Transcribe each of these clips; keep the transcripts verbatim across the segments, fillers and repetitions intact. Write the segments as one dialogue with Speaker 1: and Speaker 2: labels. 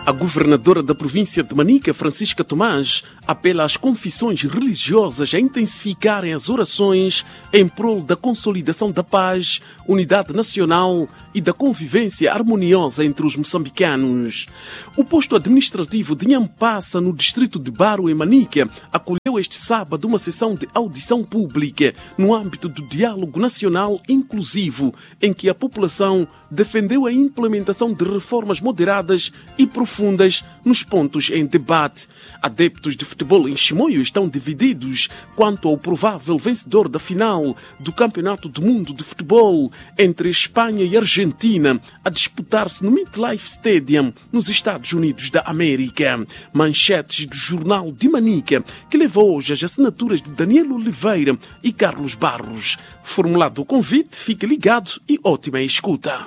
Speaker 1: A governadora da província de Manica, Francisca Tomás, apela às confissões religiosas a intensificarem as orações em prol da consolidação da paz, unidade nacional e da convivência harmoniosa entre os moçambicanos. O posto administrativo de Nhampassa, no distrito de Baro, em Manica, acolheu este sábado uma sessão de audição pública no âmbito do Diálogo Nacional Inclusivo, em que a população defendeu a implementação de reformas moderadas e profundas nos pontos em debate. Adeptos de futebol em Chimoio estão divididos quanto ao provável vencedor da final do Campeonato do Mundo de Futebol entre Espanha e Argentina, a disputar-se no MetLife Stadium, nos Estados Unidos da América. Manchetes do Jornal de Manica, que levou hoje as assinaturas de Daniel Oliveira e Carlos Barros. Formulado o convite, fique ligado e ótima escuta.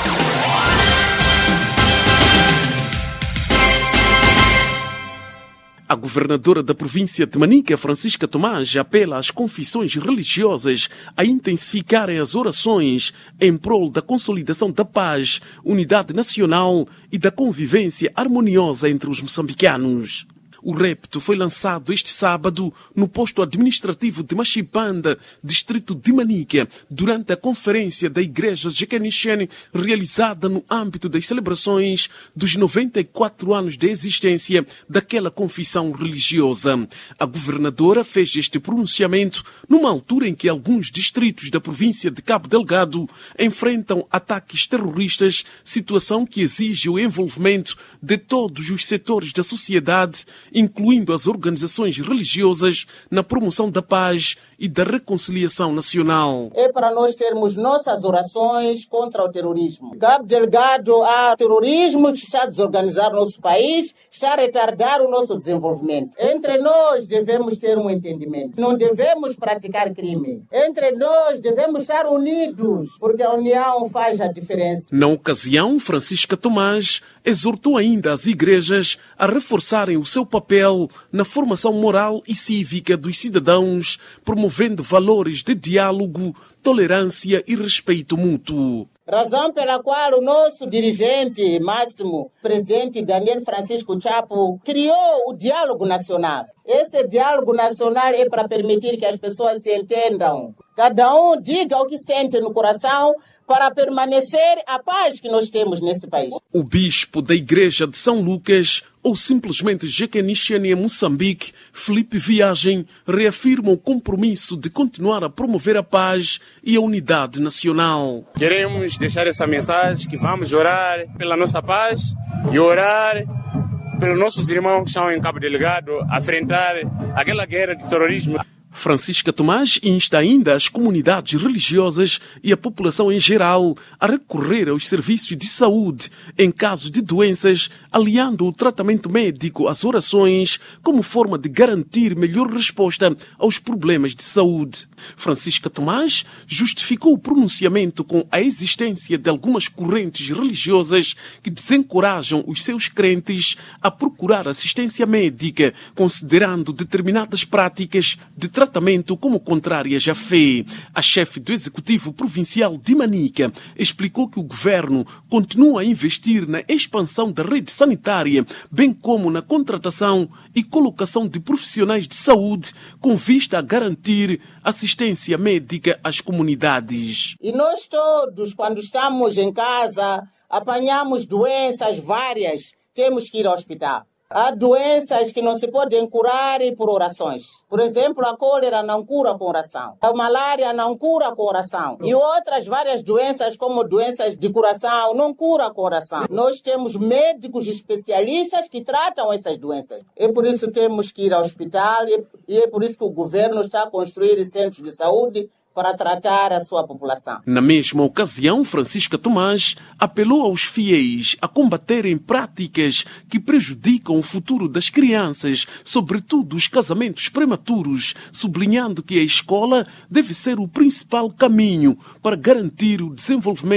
Speaker 1: A governadora da província de Manica, Francisca Tomás, apela às confissões religiosas a intensificarem as orações em prol da consolidação da paz, unidade nacional e da convivência harmoniosa entre os moçambicanos. O repto foi lançado este sábado no posto administrativo de Machipanda, distrito de Manica, durante a conferência da Igreja Jecanixene realizada no âmbito das celebrações dos noventa e quatro anos de existência daquela confissão religiosa. A governadora fez este pronunciamento numa altura em que alguns distritos da província de Cabo Delgado enfrentam ataques terroristas, situação que exige o envolvimento de todos os setores da sociedade, incluindo as organizações religiosas, na promoção da paz e da reconciliação nacional.
Speaker 2: É para nós termos nossas orações contra o terrorismo. Cabo Delgado, há terrorismo que está a desorganizar o nosso país, está a retardar o nosso desenvolvimento. Entre nós devemos ter um entendimento. Não devemos praticar crime. Entre nós devemos estar unidos, porque a união faz a diferença.
Speaker 1: Na ocasião, Francisca Tomás exortou ainda as igrejas a reforçarem o seu papel na formação moral e cívica dos cidadãos, promovendo valores de diálogo, tolerância e respeito mútuo.
Speaker 2: Razão pela qual o nosso dirigente máximo, presidente Daniel Francisco Chapo, criou o Diálogo Nacional. Esse Diálogo Nacional é para permitir que as pessoas se entendam. Cada um diga o que sente no coração para permanecer a paz que nós temos nesse país.
Speaker 1: O bispo da Igreja de São Lucas, ou simplesmente Jecanixene em Moçambique, Felipe Viagem, reafirma o compromisso de continuar a promover a paz e a unidade nacional.
Speaker 3: Queremos deixar essa mensagem que vamos orar pela nossa paz e orar pelos nossos irmãos que estão em Cabo Delgado a enfrentar aquela guerra de terrorismo.
Speaker 1: Francisca Tomás insta ainda as comunidades religiosas e a população em geral a recorrer aos serviços de saúde em caso de doenças, aliando o tratamento médico às orações como forma de garantir melhor resposta aos problemas de saúde. Francisca Tomás justificou o pronunciamento com a existência de algumas correntes religiosas que desencorajam os seus crentes a procurar assistência médica, considerando determinadas práticas de tratamento como contrárias à fé. A chefe do Executivo Provincial de Manica explicou que o governo continua a investir na expansão da rede sanitária, bem como na contratação e colocação de profissionais de saúde com vista a garantir assistência médica às comunidades.
Speaker 2: E nós todos, quando estamos em casa, apanhamos doenças várias, temos que ir ao hospital. Há doenças que não se podem curar por orações. Por exemplo, a cólera não cura com oração. A malária não cura com oração. E outras várias doenças, como doenças de coração, não cura com oração. Nós temos médicos especialistas que tratam essas doenças. É por isso que temos que ir ao hospital e é por isso que o governo está a construir centros de saúde para tratar a sua população.
Speaker 1: Na mesma ocasião, Francisca Tomás apelou aos fiéis a combaterem práticas que prejudicam o futuro das crianças, sobretudo os casamentos prematuros, sublinhando que a escola deve ser o principal caminho para garantir o desenvolvimento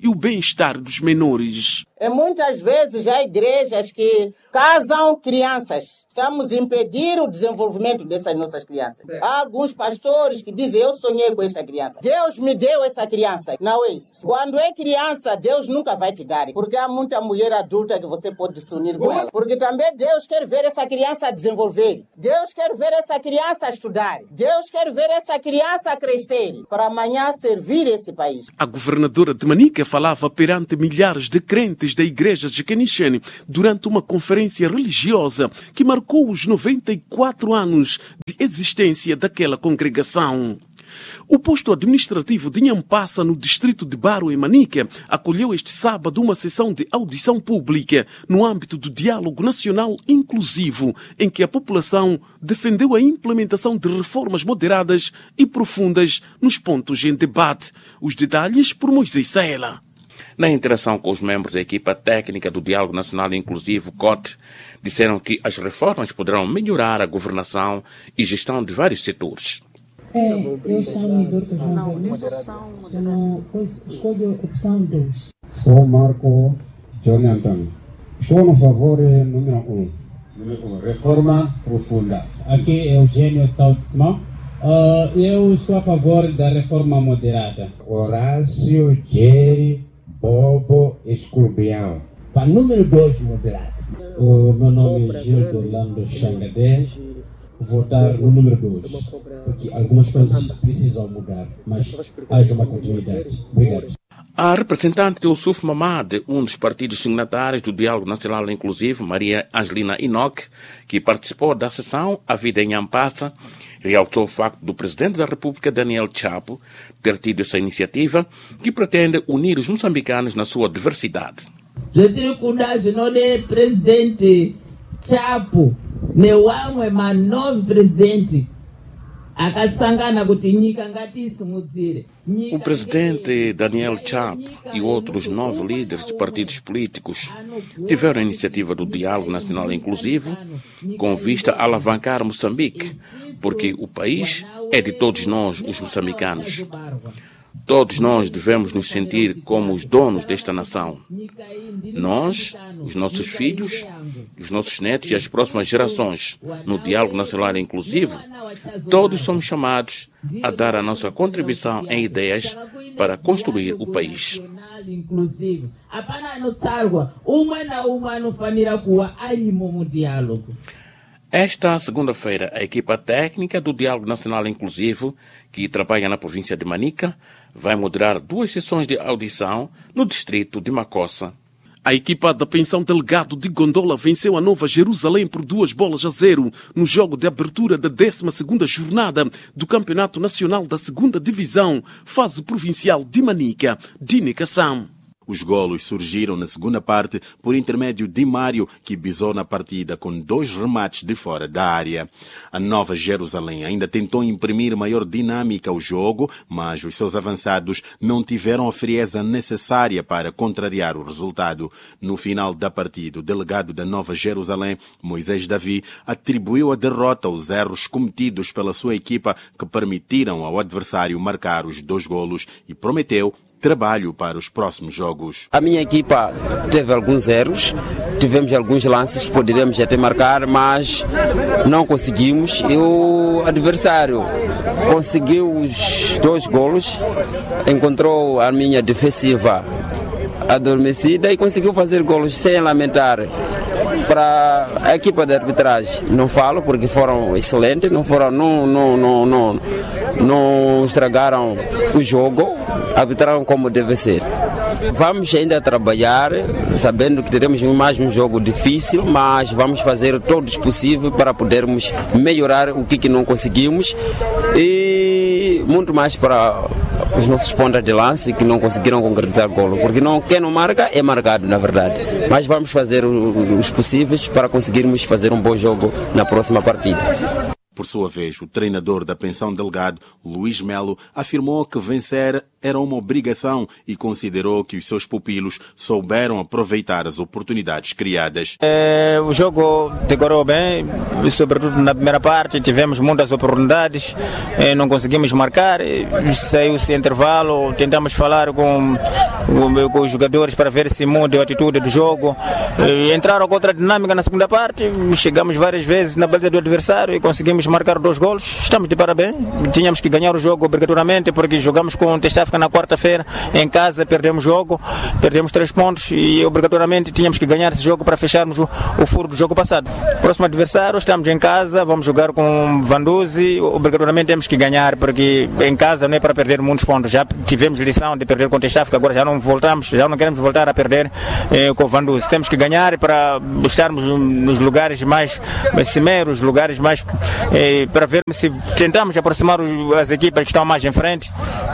Speaker 1: e o bem-estar dos menores.
Speaker 2: E muitas vezes há igrejas que casam crianças. Estamos a impedir o desenvolvimento dessas nossas crianças. Há alguns pastores que dizem, eu sonhei com essa criança. Deus me deu essa criança. Não é isso. Quando é criança, Deus nunca vai te dar. Porque há muita mulher adulta que você pode se unir com ela. Porque também Deus quer ver essa criança desenvolver. Deus quer ver essa criança estudar. Deus quer ver essa criança crescer. Para amanhã servir esse país.
Speaker 1: A governadora de Manica falava perante milhares de crentes da igreja de Kanishene durante uma conferência religiosa que marcou os noventa e quatro anos de existência daquela congregação. O posto administrativo de Nhampassa, no distrito de Baro, em Manica, acolheu este sábado uma sessão de audição pública no âmbito do Diálogo Nacional Inclusivo, em que a população defendeu a implementação de reformas moderadas e profundas nos pontos em debate. Os detalhes por Moisés Saela.
Speaker 4: Na interação com os membros da equipa técnica do Diálogo Nacional Inclusivo, C O T, disseram que as reformas poderão melhorar a governação e gestão de vários setores.
Speaker 5: É, eu chamo de João Gomes, escolho a opção dois.
Speaker 6: Sou Marco Jonathan. Estou no favor número um. Número um, reforma profunda.
Speaker 7: Aqui é Eugênio Saltzman. Uh, eu estou a favor da reforma moderada.
Speaker 6: Horácio Jerry Bobo Escorpião. Para número dois, moderado.
Speaker 7: O meu nome é Gildo Orlando Xangadé. Votar no número dois. Porque algumas coisas precisam mudar, mas haja uma continuidade. Obrigado.
Speaker 4: A representante do Yusuf Mamad, um dos partidos signatários do Diálogo Nacional Inclusivo, Maria Angelina Enoch, que participou da sessão A Vida em Nhampassa, realçou o facto do Presidente da República, Daniel Chapo, ter tido essa iniciativa que pretende unir os moçambicanos na sua diversidade.
Speaker 8: Retiro coragem, não é Presidente Chapo, não é mais novo presidente.
Speaker 4: O presidente Daniel Chapo e outros nove líderes de partidos políticos tiveram a iniciativa do Diálogo Nacional Inclusivo com vista a alavancar Moçambique, porque o país é de todos nós, os moçambicanos. Todos nós devemos nos sentir como os donos desta nação. Nós, os nossos filhos, os nossos netos e as próximas gerações, no Diálogo Nacional Inclusivo, todos somos chamados a dar a nossa contribuição em ideias para construir o país. Esta segunda-feira, a equipa técnica do Diálogo Nacional Inclusivo, que trabalha na província de Manica, vai moderar duas sessões de audição no distrito de Macossa.
Speaker 1: A equipa da Pensão Delegado de Gondola venceu a Nova Jerusalém por duas bolas a zero no jogo de abertura da décima segunda jornada do Campeonato Nacional da segunda Divisão, fase provincial de Manica, Dine Kassam.
Speaker 9: Os golos surgiram na segunda parte por intermédio de Mário, que bisou na partida com dois remates de fora da área. A Nova Jerusalém ainda tentou imprimir maior dinâmica ao jogo, mas os seus avançados não tiveram a frieza necessária para contrariar o resultado. No final da partida, o delegado da Nova Jerusalém, Moisés Davi, atribuiu a derrota aos erros cometidos pela sua equipa que permitiram ao adversário marcar os dois golos e prometeu trabalho para os próximos jogos.
Speaker 10: A minha equipa teve alguns erros, tivemos alguns lances que poderíamos até marcar, mas não conseguimos. E o adversário conseguiu os dois golos, encontrou a minha defensiva adormecida e conseguiu fazer golos sem lamentar. Para a equipa de arbitragem, não falo porque foram excelentes, não foram, não, não, não, não, não estragaram o jogo, arbitraram como deve ser. Vamos ainda trabalhar, sabendo que teremos mais um jogo difícil, mas vamos fazer todo o possível para podermos melhorar o que, que não conseguimos e muito mais para os nossos pontas de lance que não conseguiram concretizar o golo, porque não, quem não marca é marcado, na verdade. Mas vamos fazer os possíveis para conseguirmos fazer um bom jogo na próxima partida.
Speaker 9: Por sua vez, o treinador da Pensão Delgado, Luís Melo, afirmou que vencer era uma obrigação e considerou que os seus pupilos souberam aproveitar as oportunidades criadas.
Speaker 11: É, o jogo decorou bem, e sobretudo na primeira parte tivemos muitas oportunidades, é, não conseguimos marcar, saiu-se intervalo, tentamos falar com, com os jogadores para ver se muda a atitude do jogo, e entraram com outra dinâmica na segunda parte, chegamos várias vezes na baliza do adversário e conseguimos marcar dois golos. Estamos de parabéns, tínhamos que ganhar o jogo obrigatoriamente porque jogamos com o Testafka na quarta-feira em casa, perdemos o jogo, perdemos três pontos e obrigatoriamente tínhamos que ganhar esse jogo para fecharmos o, o furo do jogo passado. Próximo adversário, estamos em casa, vamos jogar com Vanduzi, obrigatoriamente temos que ganhar porque em casa não é para perder muitos pontos, já tivemos lição de perder com o Testafka, agora já não voltamos, já não queremos voltar a perder eh, com o Vanduzi, temos que ganhar para estarmos nos lugares mais cimeiros, lugares mais eh, para ver se tentamos aproximar as equipas que estão mais em frente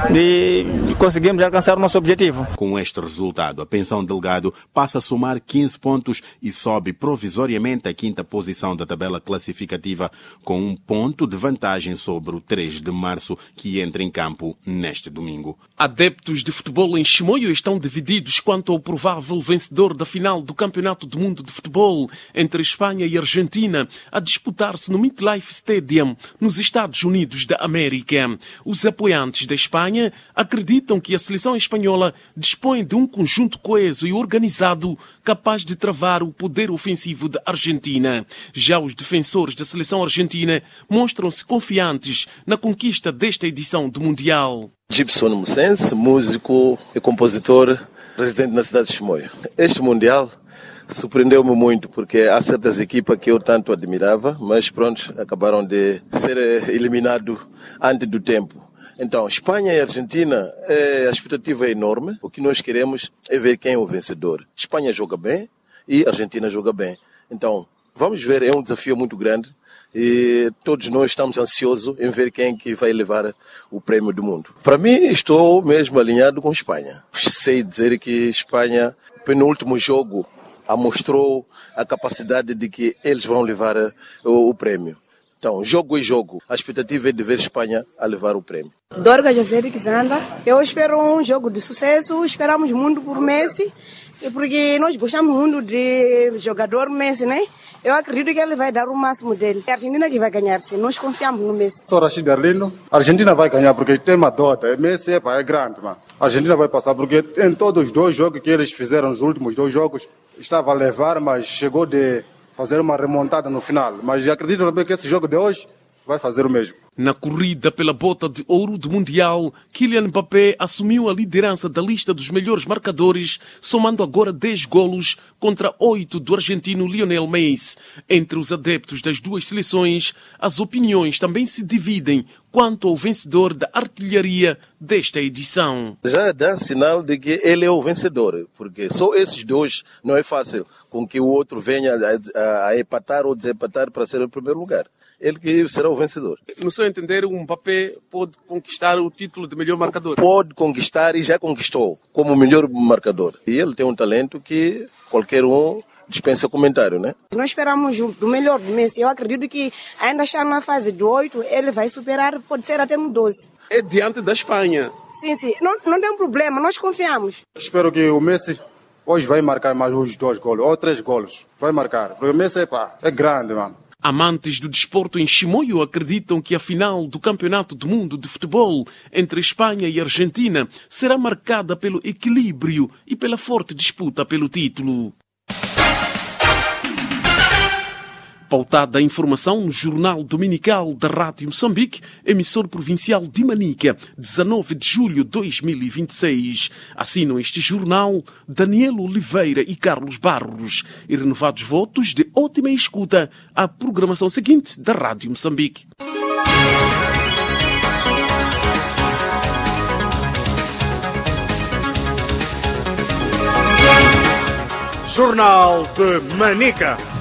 Speaker 11: e conseguimos alcançar o nosso objetivo.
Speaker 9: Com este resultado, a Pensão Delgado passa a somar quinze pontos e sobe provisoriamente à quinta posição da tabela classificativa, com um ponto de vantagem sobre o três de março, que entra em campo neste domingo.
Speaker 1: Adeptos de futebol em Chimoio estão divididos quanto ao provável vencedor da final do Campeonato do Mundo de Futebol entre Espanha e Argentina, a disputar-se no MetLife Stadium, nos Estados Unidos da América. Os apoiantes da Espanha acreditam que a seleção espanhola dispõe de um conjunto coeso e organizado capaz de travar o poder ofensivo da Argentina. Já os defensores da seleção argentina mostram-se confiantes na conquista desta edição do Mundial.
Speaker 12: Gibson Mocense, músico e compositor, residente na cidade de Chimoio. Este Mundial surpreendeu-me muito, porque há certas equipas que eu tanto admirava, mas pronto, acabaram de ser eliminados antes do tempo. Então, Espanha e Argentina, é, a expectativa é enorme. O que nós queremos é ver quem é o vencedor. Espanha joga bem e Argentina joga bem. Então, vamos ver, é um desafio muito grande e todos nós estamos ansiosos em ver quem que vai levar o prêmio do mundo. Para mim, estou mesmo alinhado com Espanha. Sei dizer que Espanha, no último jogo, mostrou a capacidade de que eles vão levar o, o prêmio. Então, jogo e jogo, a expectativa é de ver Espanha a levar o prêmio.
Speaker 13: Dorga José Xanda, eu espero um jogo de sucesso, esperamos muito por Messi, porque nós gostamos muito de jogador Messi, né? Eu acredito que ele vai dar o máximo dele. É a Argentina que vai ganhar, sim. Nós confiamos no Messi.
Speaker 14: Sou Rashid Arlindo. A Argentina vai ganhar porque tem uma dota. Messi é, é grande, mano. A Argentina vai passar porque em todos os dois jogos que eles fizeram, nos últimos dois jogos, estava a levar, mas chegou de fazer uma remontada no final. Mas acredito também que esse jogo de hoje vai fazer o mesmo.
Speaker 1: Na corrida pela bota de ouro do Mundial, Kylian Mbappé assumiu a liderança da lista dos melhores marcadores, somando agora dez golos contra oito do argentino Lionel Messi. Entre os adeptos das duas seleções, as opiniões também se dividem quanto ao vencedor da artilharia desta edição.
Speaker 12: Já dá sinal de que ele é o vencedor, porque só esses dois não é fácil com que o outro venha a, a, a empatar ou desempatar para ser o primeiro lugar. Ele que será o vencedor.
Speaker 1: No seu entender, o Mbappé pode conquistar o título de melhor marcador?
Speaker 12: Pode conquistar e já conquistou como melhor marcador. E ele tem um talento que qualquer um dispensa comentário, né?
Speaker 13: Nós esperamos do melhor do Messi. Eu acredito que ainda está na fase de oito, ele vai superar, pode ser até no doze.
Speaker 1: É diante da Espanha.
Speaker 13: Sim, sim. Não, não tem problema, nós confiamos.
Speaker 14: Espero que o Messi hoje vai marcar mais uns dois golos, ou três golos. Vai marcar. Porque o Messi é, pá, é grande, mano.
Speaker 1: Amantes do desporto em Chimoio acreditam que a final do Campeonato do Mundo de Futebol entre Espanha e Argentina será marcada pelo equilíbrio e pela forte disputa pelo título. Pautada a informação no Jornal Dominical da Rádio Moçambique, emissor provincial de Manica, dezanove de julho de dois mil e vinte e seis. Assinam este jornal Daniel Oliveira e Carlos Barros. E renovados votos de ótima escuta à programação seguinte da Rádio Moçambique.
Speaker 15: Jornal de Manica.